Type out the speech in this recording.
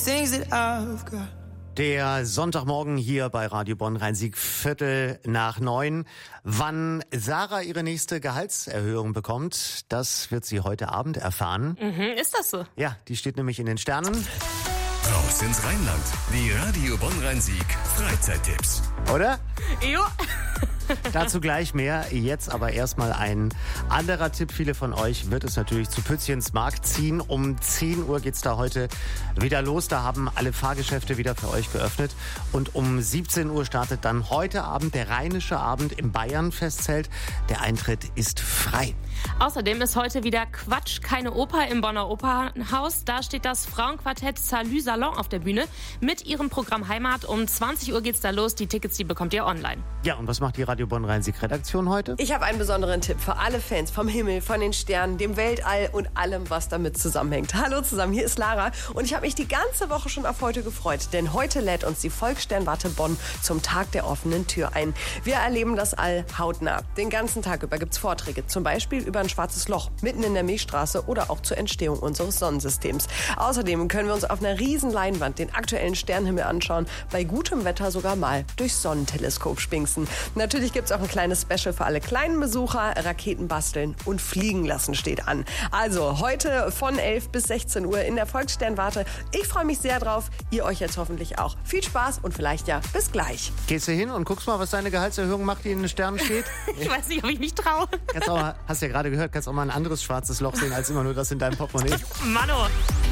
things that I've got. Der Sonntagmorgen hier bei Radio Bonn Rhein-Sieg, 8:45. Wann Sarah ihre nächste Gehaltserhöhung bekommt, das wird sie heute Abend erfahren. Ist das so? Ja, die steht nämlich in den Sternen. Raus ins Rheinland. Die Radio Bonn Rhein-Sieg Freizeittipps. Oder? Jo. Dazu gleich mehr. Jetzt aber erstmal ein anderer Tipp. Viele von euch wird es natürlich zu Pützchens Markt ziehen. Um 10 Uhr geht's da heute wieder los. Da haben alle Fahrgeschäfte wieder für euch geöffnet. Und um 17 Uhr startet dann heute Abend der Rheinische Abend im Bayern-Festzelt. Der Eintritt ist frei. Außerdem ist heute wieder Quatsch, keine Oper im Bonner Opernhaus. Da steht das Frauenquartett Salü Salon auf der Bühne mit ihrem Programm Heimat. Um 20 Uhr geht's da los. Die Tickets, die bekommt ihr online. Ja, und was macht die Radio Bonn Rhein-Sieg Redaktion heute? Ich habe einen besonderen Tipp für alle Fans vom Himmel, von den Sternen, dem Weltall und allem, was damit zusammenhängt. Hallo zusammen, hier ist Lara und ich habe mich die ganze Woche schon auf heute gefreut, denn heute lädt uns die Volkssternwarte Bonn zum Tag der offenen Tür ein. Wir erleben das All hautnah. Den ganzen Tag über gibt's Vorträge, zum Beispiel über ein schwarzes Loch mitten in der Milchstraße oder auch zur Entstehung unseres Sonnensystems. Außerdem können wir uns auf einer riesen Leinwand den aktuellen Sternenhimmel anschauen, bei gutem Wetter sogar mal durchs Sonnenteleskop spinksen. Natürlich gibt es auch ein kleines Special für alle kleinen Besucher. Raketen basteln und fliegen lassen steht an. Also heute von 11 bis 16 Uhr in der Volkssternwarte. Ich freue mich sehr drauf. Ihr euch jetzt hoffentlich auch. Viel Spaß und vielleicht ja bis gleich. Gehst du hin und guckst mal, was deine Gehaltserhöhung macht, die in den Sternen steht? Ich weiß nicht, ob ich mich traue. Hast ja gerade gehört, kannst auch mal ein anderes schwarzes Loch sehen, als immer nur das in deinem Portemonnaie. Mano.